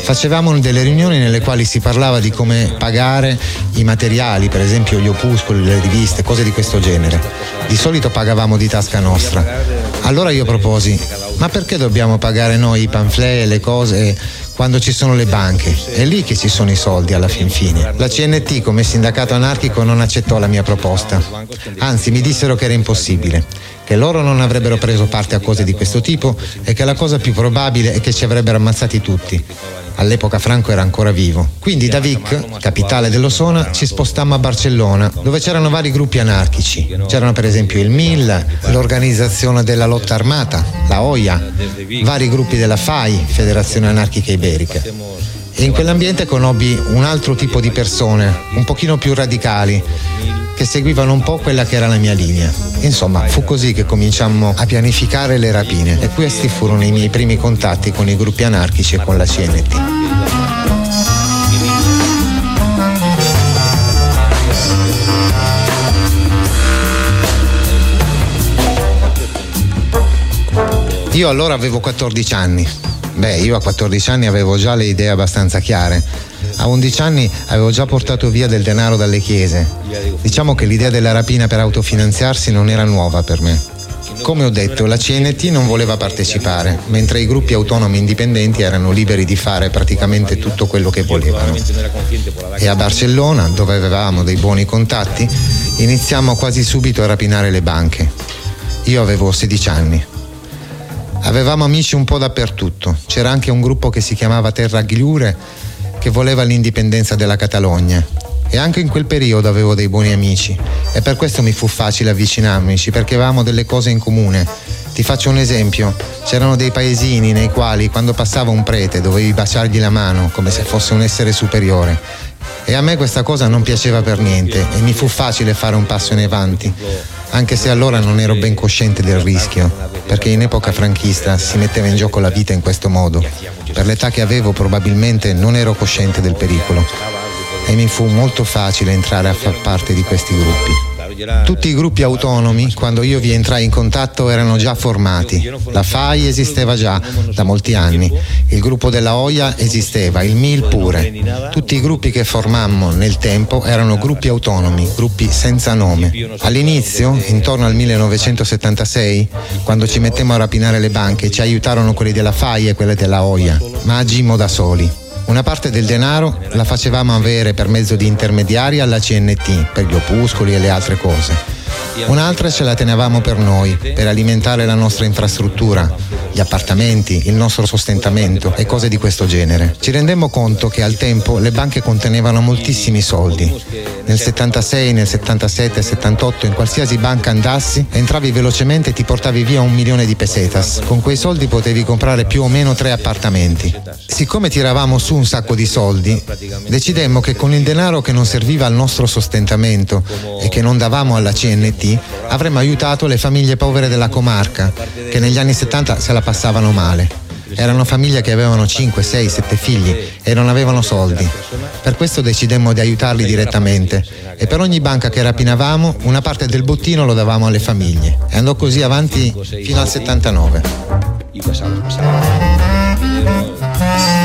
Facevamo delle riunioni nelle quali si parlava di come pagare i materiali, per esempio gli opuscoli, le riviste, cose di questo genere. Di solito pagavamo di tasca nostra. Allora io proposi: ma perché dobbiamo pagare noi i pamphlet e le cose quando ci sono le banche? È lì che ci sono i soldi alla fin fine. La CNT come sindacato anarchico non accettò la mia proposta. Anzi, mi dissero che era impossibile, che loro non avrebbero preso parte a cose di questo tipo e che la cosa più probabile è che ci avrebbero ammazzati tutti. All'epoca Franco era ancora vivo. Quindi da Vic, capitale dell'Osona, ci spostammo a Barcellona, dove c'erano vari gruppi anarchici. C'erano per esempio il MIL, l'Organizzazione della Lotta Armata, la OIA, vari gruppi della FAI, Federazione Anarchica Iberica. E in quell'ambiente conobbi un altro tipo di persone, un pochino più radicali, che seguivano un po' quella che era la mia linea. Insomma, fu così che cominciammo a pianificare le rapine e questi furono i miei primi contatti con i gruppi anarchici e con la CNT. Io allora avevo 14 anni. Io a 14 anni avevo già le idee abbastanza chiare. A 11 anni avevo già portato via del denaro dalle chiese. Diciamo che l'idea della rapina per autofinanziarsi non era nuova per me. Come ho detto, la CNT non voleva partecipare, mentre i gruppi autonomi indipendenti erano liberi di fare praticamente tutto quello che volevano. E a Barcellona, dove avevamo dei buoni contatti, iniziamo quasi subito a rapinare le banche. Io avevo 16 anni. Avevamo amici un po' dappertutto. C'era anche un gruppo che si chiamava Terra Gliure, che voleva l'indipendenza della Catalogna. E anche in quel periodo avevo dei buoni amici e per questo mi fu facile avvicinarmici, perché avevamo delle cose in comune. Ti faccio un esempio: c'erano dei paesini nei quali quando passava un prete dovevi baciargli la mano come se fosse un essere superiore, e a me questa cosa non piaceva per niente e mi fu facile fare un passo in avanti, anche se allora non ero ben cosciente del rischio, perché in epoca franchista si metteva in gioco la vita in questo modo. Per l'età che avevo probabilmente non ero cosciente del pericolo e mi fu molto facile entrare a far parte di questi gruppi. Tutti i gruppi autonomi, quando io vi entrai in contatto, erano già formati. La FAI esisteva già da molti anni, il gruppo della OIA esisteva, il MIL pure. Tutti i gruppi che formammo nel tempo erano gruppi autonomi, gruppi senza nome. All'inizio, intorno al 1976, quando ci mettemmo a rapinare le banche, ci aiutarono quelli della FAI e quelli della OIA, ma agimmo da soli. Una parte del denaro la facevamo avere per mezzo di intermediari alla CNT, per gli opuscoli e le altre cose. Un'altra ce la tenevamo per noi, per alimentare la nostra infrastruttura, gli appartamenti, il nostro sostentamento e cose di questo genere. Ci rendemmo conto che al tempo le banche contenevano moltissimi soldi. Nel 76, nel 77, 78, in qualsiasi banca andassi, entravi velocemente e ti portavi via 1 milione di pesetas. Con quei soldi potevi comprare più o meno 3 appartamenti. Siccome tiravamo su un sacco di soldi, decidemmo che con il denaro che non serviva al nostro sostentamento e che non davamo alla CNT, avremmo aiutato le famiglie povere della comarca, che negli anni 70 se la passavano male. Erano famiglie che avevano 5, 6, 7 figli e non avevano soldi. Per questo decidemmo di aiutarli direttamente e per ogni banca che rapinavamo una parte del bottino lo davamo alle famiglie. E andò così avanti fino al 79.